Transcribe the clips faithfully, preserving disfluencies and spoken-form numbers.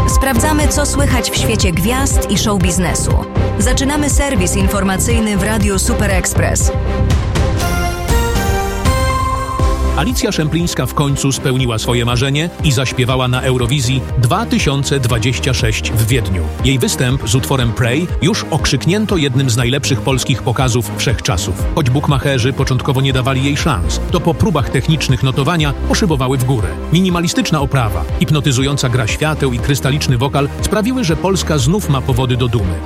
Sprawdzamy, co słychać w świecie gwiazd i show biznesu. Zaczynamy serwis informacyjny w Radiu Super Express. Alicja Szemplińska w końcu spełniła swoje marzenie i zaśpiewała na Eurowizji dwa tysiące dwudziestym szóstym w Wiedniu. Jej występ z utworem Pray już okrzyknięto jednym z najlepszych polskich pokazów wszechczasów. Choć bukmacherzy początkowo nie dawali jej szans, to po próbach technicznych notowania poszybowały w górę. Minimalistyczna oprawa, hipnotyzująca gra świateł i krystaliczny wokal sprawiły, że Polska znów ma powody do dumy.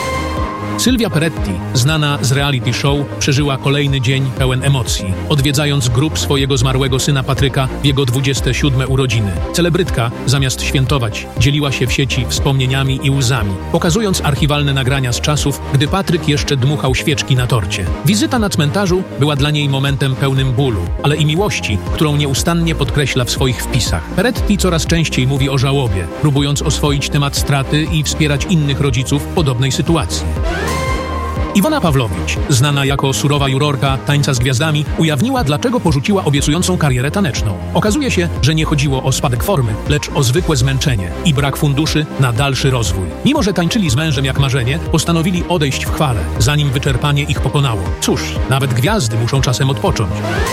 Sylwia Peretti, znana z reality show, przeżyła kolejny dzień pełen emocji, odwiedzając grób swojego zmarłego syna Patryka w jego dwudzieste siódme urodziny. Celebrytka, zamiast świętować, dzieliła się w sieci wspomnieniami i łzami, pokazując archiwalne nagrania z czasów, gdy Patryk jeszcze dmuchał świeczki na torcie. Wizyta na cmentarzu była dla niej momentem pełnym bólu, ale i miłości, którą nieustannie podkreśla w swoich wpisach. Peretti coraz częściej mówi o żałobie, próbując oswoić temat straty i wspierać innych rodziców w podobnej sytuacji. Iwona Pawłowicz, znana jako surowa jurorka Tańca z Gwiazdami, ujawniła, dlaczego porzuciła obiecującą karierę taneczną. Okazuje się, że nie chodziło o spadek formy, lecz o zwykłe zmęczenie i brak funduszy na dalszy rozwój. Mimo że tańczyli z mężem jak marzenie, postanowili odejść w chwale, zanim wyczerpanie ich pokonało. Cóż, nawet gwiazdy muszą czasem odpocząć.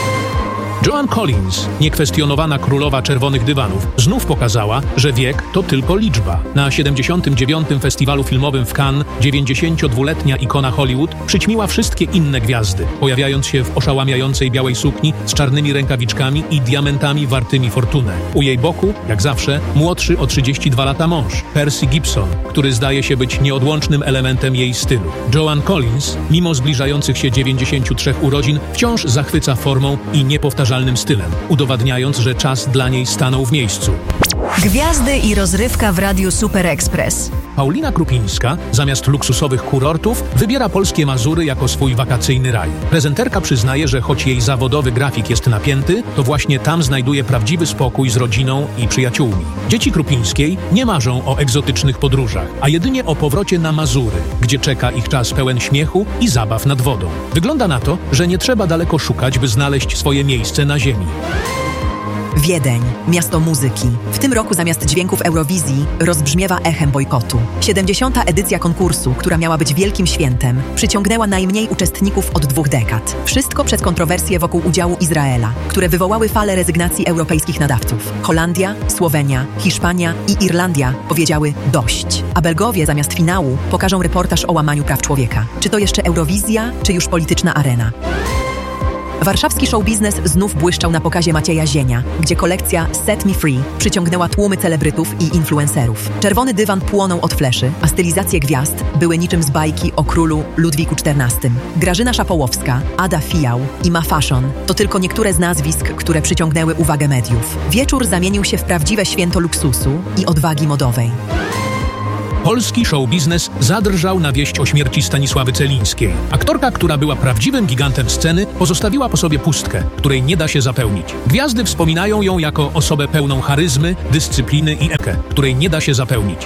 Joan Collins, niekwestionowana królowa czerwonych dywanów, znów pokazała, że wiek to tylko liczba. Na siedemdziesiątym dziewiątym Festiwalu Filmowym w Cannes dziewięćdziesięciodwuletnia ikona Hollywood przyćmiła wszystkie inne gwiazdy, pojawiając się w oszałamiającej białej sukni z czarnymi rękawiczkami i diamentami wartymi fortunę. U jej boku, jak zawsze, młodszy o trzydzieści dwa lata mąż, Percy Gibson, który zdaje się być nieodłącznym elementem jej stylu. Joan Collins, mimo zbliżających się dziewięćdziesięciu trzech urodzin, wciąż zachwyca formą i niepowtarzalnym stylem, udowadniając, że czas dla niej stanął w miejscu. Gwiazdy i rozrywka w Radiu Super Express. Paulina Krupińska zamiast luksusowych kurortów wybiera polskie Mazury jako swój wakacyjny raj. Prezenterka przyznaje, że choć jej zawodowy grafik jest napięty, to właśnie tam znajduje prawdziwy spokój z rodziną i przyjaciółmi. Dzieci Krupińskiej nie marzą o egzotycznych podróżach, a jedynie o powrocie na Mazury, gdzie czeka ich czas pełen śmiechu i zabaw nad wodą. Wygląda na to, że nie trzeba daleko szukać, by znaleźć swoje miejsce na ziemi. Wiedeń, miasto muzyki. W tym roku zamiast dźwięków Eurowizji rozbrzmiewa echem bojkotu. siedemdziesiąta edycja konkursu, która miała być wielkim świętem, przyciągnęła najmniej uczestników od dwóch dekad. Wszystko przez kontrowersje wokół udziału Izraela, które wywołały falę rezygnacji europejskich nadawców. Holandia, Słowenia, Hiszpania i Irlandia powiedziały dość. A Belgowie zamiast finału pokażą reportaż o łamaniu praw człowieka. Czy to jeszcze Eurowizja, czy już polityczna arena? Warszawski showbiznes znów błyszczał na pokazie Macieja Zienia, gdzie kolekcja Set Me Free przyciągnęła tłumy celebrytów i influencerów. Czerwony dywan płonął od fleszy, a stylizacje gwiazd były niczym z bajki o królu Ludwiku czternastym. Grażyna Szapołowska, Ada Fijał i Ma Fashion to tylko niektóre z nazwisk, które przyciągnęły uwagę mediów. Wieczór zamienił się w prawdziwe święto luksusu i odwagi modowej. Polski showbiznes zadrżał na wieść o śmierci Stanisławy Celińskiej. Aktorka, która była prawdziwym gigantem sceny, pozostawiła po sobie pustkę, której nie da się zapełnić. Gwiazdy wspominają ją jako osobę pełną charyzmy, dyscypliny i ekę, której nie da się zapełnić.